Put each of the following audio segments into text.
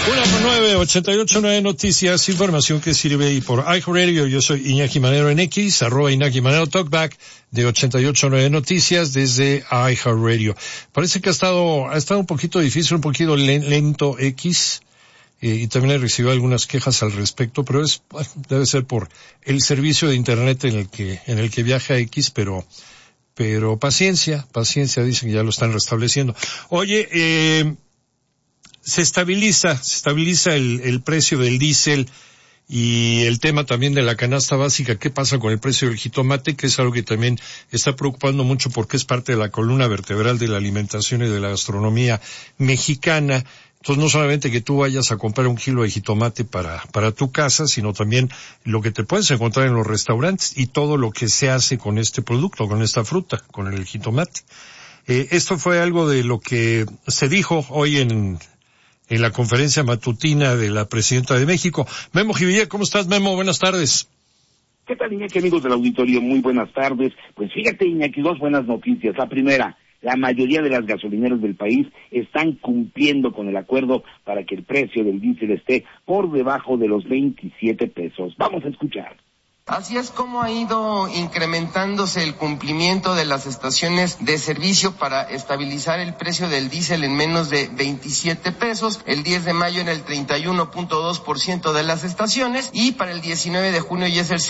1:09, 88.9 Noticias, información que sirve y por iHeartRadio. Yo soy Iñaki Manero en X, @Iñaki Manero Talkback de 88.9 Noticias desde iHeartRadio. Parece que ha estado un poquito difícil, un poquito lento X, y también he recibido algunas quejas al respecto, pero debe ser por el servicio de internet en el que viaja X, pero paciencia, dicen que ya lo están restableciendo. Oye, se estabiliza el precio del diésel y el tema también de la canasta básica. ¿Qué pasa con el precio del jitomate? Que es algo que también está preocupando mucho porque es parte de la columna vertebral de la alimentación y de la gastronomía mexicana. Entonces no solamente que tú vayas a comprar un kilo de jitomate para tu casa, sino también lo que te puedes encontrar en los restaurantes y todo lo que se hace con este producto, con esta fruta, con el jitomate. Esto fue algo de lo que se dijo hoy en la conferencia matutina de la Presidenta de México. Memo Jivilla, ¿cómo estás, Memo? Buenas tardes. ¿Qué tal, Iñaki, amigos del auditorio? Muy buenas tardes. Pues fíjate, Iñaki, dos buenas noticias. La primera, la mayoría de las gasolineras del país están cumpliendo con el acuerdo para que el precio del diésel esté por debajo de los 27 pesos. Vamos a escuchar. Así es como ha ido incrementándose el cumplimiento de las estaciones de servicio para estabilizar el precio del diésel en menos de 27 pesos, el 10 de mayo en el 31.2% de las estaciones y para el 19 de junio ya es el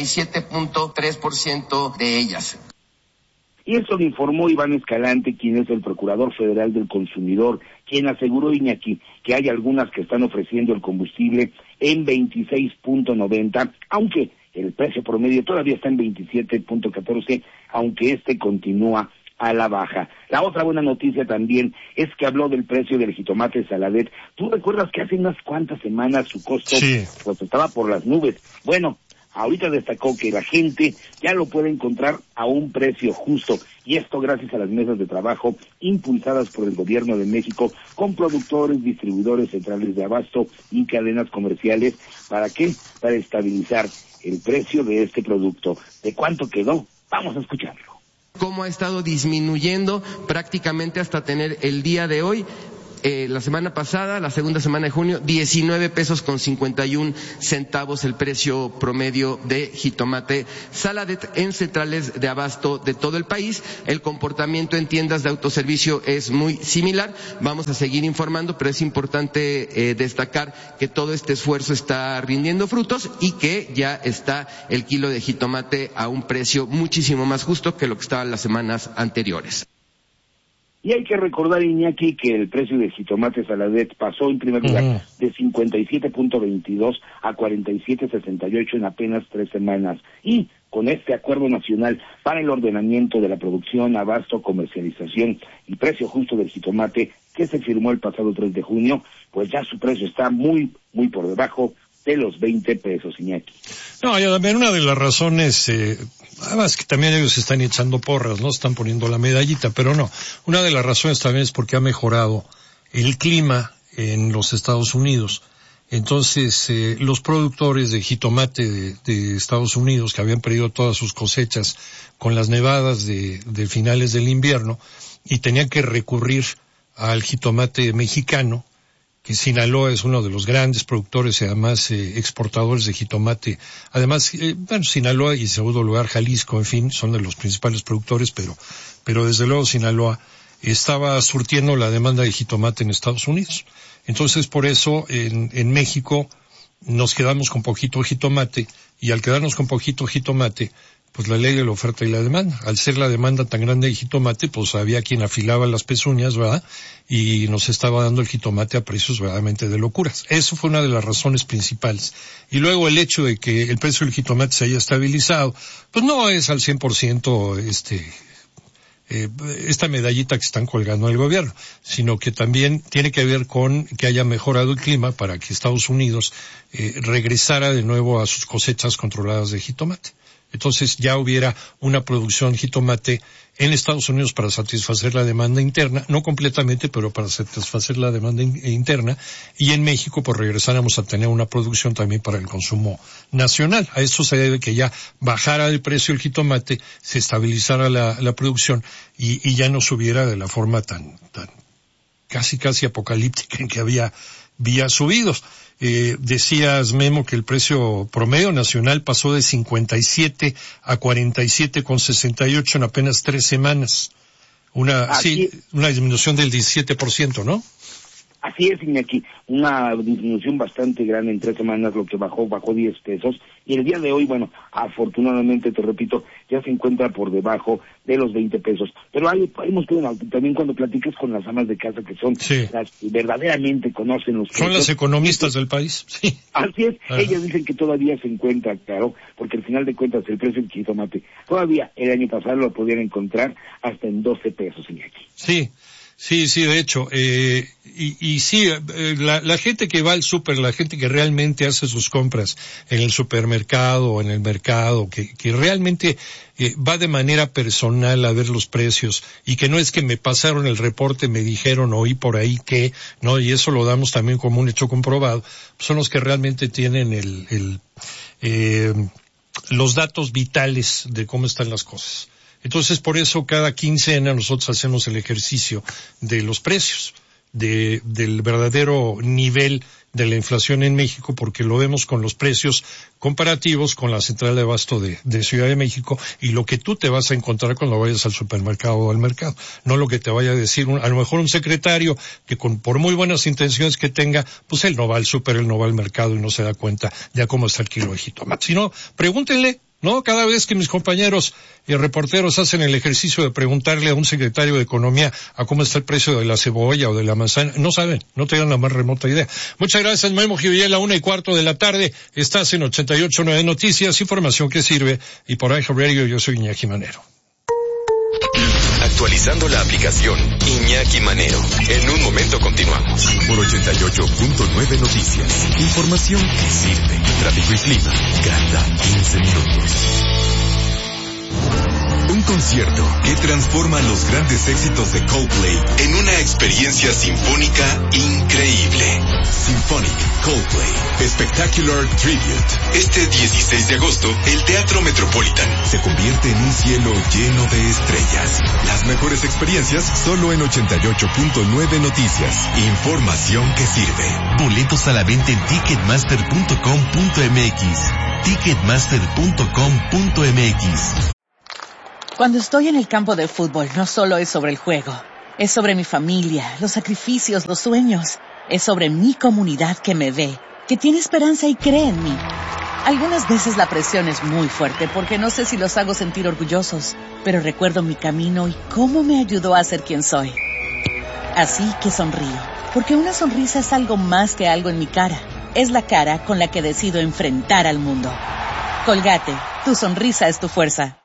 77.3% de ellas. Y eso lo informó Iván Escalante, quien es el Procurador Federal del Consumidor, quien aseguró, Iñaki, que hay algunas que están ofreciendo el combustible en 26.90, aunque el precio promedio todavía está en 27.14, aunque este continúa a la baja. La otra buena noticia también es que habló del precio del jitomate Saladet. ¿Tú recuerdas que hace unas cuantas semanas su costo pues estaba por las nubes? Bueno, ahorita destacó que la gente ya lo puede encontrar a un precio justo, y esto gracias a las mesas de trabajo impulsadas por el gobierno de México con productores, distribuidores, centrales de abasto y cadenas comerciales. ¿Para qué? Para estabilizar el precio de este producto. ¿De cuánto quedó? Vamos a escucharlo. Cómo ha estado disminuyendo prácticamente hasta tener el día de hoy, la semana pasada, la segunda semana de junio, 19 pesos con 51 centavos el precio promedio de jitomate Saladet en centrales de abasto de todo el país. El comportamiento en tiendas de autoservicio es muy similar. Vamos a seguir informando, pero es importante destacar que todo este esfuerzo está rindiendo frutos y que ya está el kilo de jitomate a un precio muchísimo más justo que lo que estaba en las semanas anteriores. Y hay que recordar, Iñaki, que el precio de jitomate Saladet pasó en primer lugar de 57.22 a 47.68 en apenas 3 semanas. Y con este acuerdo nacional para el ordenamiento de la producción, abasto, comercialización y precio justo del jitomate que se firmó el pasado 3 de junio, pues ya su precio está muy, muy por debajo de los 20 pesos, Iñaki. No, yo también una de las razones, además que también ellos están echando porras, ¿no? Están poniendo la medallita, pero no. Una de las razones también es porque ha mejorado el clima en los Estados Unidos. Entonces, los productores de jitomate de Estados Unidos, que habían perdido todas sus cosechas con las nevadas de finales del invierno, y tenían que recurrir al jitomate mexicano, que Sinaloa es uno de los grandes productores y además exportadores de jitomate. Además, Sinaloa y en segundo lugar Jalisco, en fin, son de los principales productores, pero desde luego Sinaloa estaba surtiendo la demanda de jitomate en Estados Unidos. Entonces, por eso, en México nos quedamos con poquito jitomate, y al quedarnos con poquito jitomate, pues la ley de la oferta y la demanda. Al ser la demanda tan grande de jitomate, pues había quien afilaba las pezuñas, ¿verdad? Y nos estaba dando el jitomate a precios verdaderamente de locuras. Eso fue una de las razones principales. Y luego el hecho de que el precio del jitomate se haya estabilizado, pues no es al 100% esta medallita que están colgando al gobierno, sino que también tiene que ver con que haya mejorado el clima para que Estados Unidos regresara de nuevo a sus cosechas controladas de jitomate. Entonces ya hubiera una producción de jitomate en Estados Unidos para satisfacer la demanda interna, no completamente, pero para satisfacer la demanda interna, y en México pues regresáramos a tener una producción también para el consumo nacional. A esto se debe que ya bajara el precio del jitomate, se estabilizara la producción y ya no subiera de la forma tan casi apocalíptica en que había vía subidos. Decías, Memo, que el precio promedio nacional pasó de 57 a 47,68 en apenas 3 semanas. Una disminución del 17%, ¿no? Así es, Iñaki, una disminución bastante grande en 3 semanas, lo que bajó 10 pesos. Y el día de hoy, bueno, afortunadamente, te repito, ya se encuentra por debajo de los 20 pesos. Pero también cuando platiques con las amas de casa, que son las que verdaderamente conocen los precios. Son las economistas del país, sí. Así es, ellas dicen que todavía se encuentra, claro, porque al final de cuentas el precio del jitomate, todavía el año pasado lo podían encontrar hasta en 12 pesos, Iñaki. Sí, de hecho, la gente que va al súper, la gente que realmente hace sus compras en el supermercado o en el mercado, que realmente va de manera personal a ver los precios, y que no es que me pasaron el reporte, me dijeron, oí por ahí que, no, y eso lo damos también como un hecho comprobado, son los que realmente tienen los datos vitales de cómo están las cosas. Entonces, por eso cada quincena nosotros hacemos el ejercicio de los precios, del verdadero nivel de la inflación en México, porque lo vemos con los precios comparativos con la central de abasto de Ciudad de México, y lo que tú te vas a encontrar cuando vayas al supermercado o al mercado, no lo que te vaya a decir a lo mejor un secretario que por muy buenas intenciones que tenga, pues él no va al súper, él no va al mercado y no se da cuenta de cómo está el kilo de jitomate. Si no, pregúntenle. No, cada vez que mis compañeros y reporteros hacen el ejercicio de preguntarle a un secretario de Economía a cómo está el precio de la cebolla o de la manzana, no saben, no tienen la más remota idea. Muchas gracias, Memo Jiviel, a 1:15 de la tarde. Estás en 88.9 Noticias, información que sirve, y por iHeartRadio yo soy Iñaki Manero. Actualizando la aplicación Iñaki Manero. En un momento continuamos. Por 88.9 Noticias. Información que sirve. Tráfico y clima cada 15 minutos. Un concierto que transforma los grandes éxitos de Coldplay en una experiencia sinfónica increíble. Symphonic Coldplay Spectacular Tribute. Este 16 de agosto, el Teatro Metropolitan se convierte en un cielo lleno de estrellas. Las mejores experiencias solo en 88.9 Noticias. Información que sirve. Boletos a la venta en ticketmaster.com.mx. Ticketmaster.com.mx. Cuando estoy en el campo de fútbol, no solo es sobre el juego. Es sobre mi familia, los sacrificios, los sueños. Es sobre mi comunidad que me ve, que tiene esperanza y cree en mí. Algunas veces la presión es muy fuerte porque no sé si los hago sentir orgullosos, pero recuerdo mi camino y cómo me ayudó a ser quien soy. Así que sonrío, porque una sonrisa es algo más que algo en mi cara. Es la cara con la que decido enfrentar al mundo. Colgate, tu sonrisa es tu fuerza.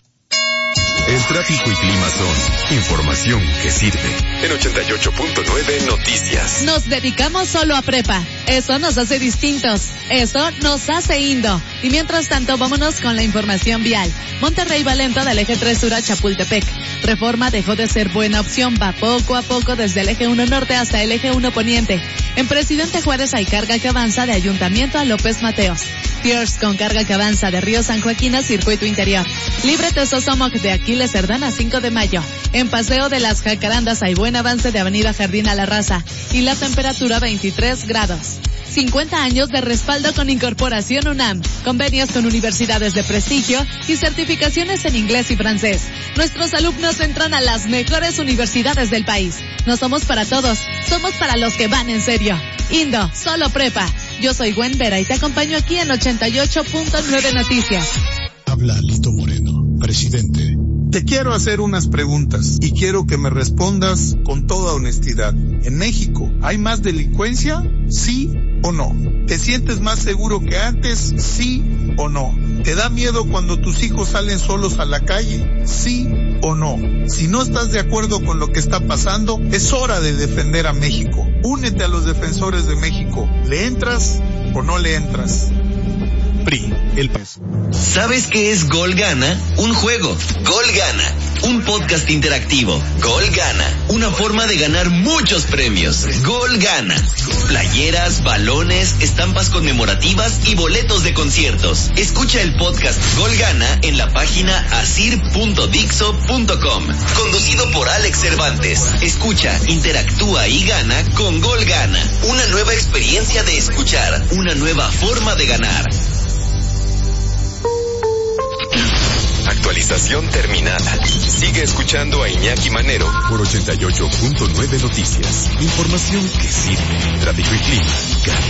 El tráfico y clima son información que sirve. En 88.9 Noticias. Nos dedicamos solo a prepa. Eso nos hace distintos. Eso nos hace Indo. Y mientras tanto, vámonos con la información vial. Monterrey va lento del eje 3 sur a Chapultepec. Reforma dejó de ser buena opción. Va poco a poco desde el eje 1 norte hasta el eje 1 poniente. En Presidente Juárez hay carga que avanza de Ayuntamiento a López Mateos. Pierce con carga que avanza de Río San Joaquín a Circuito Interior. Libre Sosomoc de Aquiles Cerdán a 5 de mayo. En Paseo de las Jacarandas hay buen avance de Avenida Jardín a la Raza. Y la temperatura 23 grados. 50 años de respaldo con Incorporación UNAM. Convenios con universidades de prestigio y certificaciones en inglés y francés. Nuestros alumnos entran a las mejores universidades del país. No somos para todos, somos para los que van en serio. Indo, solo prepa. Yo soy Gwen Vera y te acompaño aquí en 88.9 Noticias. Habla Lito Moreno, presidente. Te quiero hacer unas preguntas y quiero que me respondas con toda honestidad. ¿En México hay más delincuencia? ¿Sí o no? ¿Te sientes más seguro que antes? ¿Sí o no? ¿Te da miedo cuando tus hijos salen solos a la calle? ¿Sí o no? Si no estás de acuerdo con lo que está pasando, es hora de defender a México. Únete a los defensores de México. ¿Le entras o no le entras? PRI, el país. ¿Sabes qué es Gol Gana? Un juego. Gol Gana, un podcast interactivo. Gol Gana, una forma de ganar muchos premios. Gol Gana, playeras, balones, estampas conmemorativas y boletos de conciertos. Escucha el podcast Gol Gana en la página asir.dixo.com. Conducido por Alex Cervantes. Escucha, interactúa y gana con Gol Gana. Una nueva experiencia de escuchar, una nueva forma de ganar. Actualización terminada. Sigue escuchando a Iñaki Manero por 88.9 Noticias. Información que sirve. Tráfico y clima cada